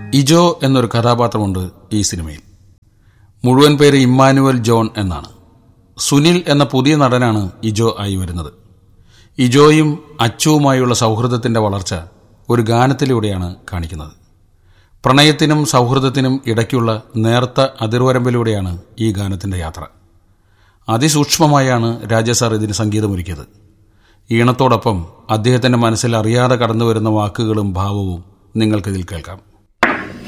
ഇജോ എന്നൊരു കഥാപാത്രമുണ്ട് ഈ സിനിമയിൽ. മുഴുവൻ പേര് ഇമ്മാനുവൽ ജോൺ എന്നാണ്. സുനിൽ എന്ന പുതിയ നടനാണ് ഇജോ ആയി വരുന്നത്. ഇജോയും അച്ചുവുമായുള്ള സൗഹൃദത്തിന്റെ വളർച്ച ഒരു ഗാനത്തിലൂടെയാണ് കാണിക്കുന്നത്. പ്രണയത്തിനും സൗഹൃദത്തിനും ഇടയ്ക്കുള്ള നേർത്ത അതിർവരമ്പിലൂടെയാണ് ഈ ഗാനത്തിന്റെ യാത്ര. അതിസൂക്ഷ്മമായാണ് രാജസാർ ഇതിന് സംഗീതമൊരുക്കിയത്. ഈണത്തോടൊപ്പം അദ്ദേഹത്തിന്റെ മനസ്സിൽ അറിയാതെ കടന്നുവരുന്ന വാക്കുകളും ഭാവവും നിങ്ങൾക്കിതിൽ കേൾക്കാം.